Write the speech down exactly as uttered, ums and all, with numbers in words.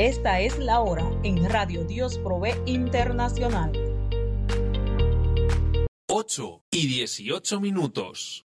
Esta es la hora en Radio Dios Provee Internacional. ocho y dieciocho minutos.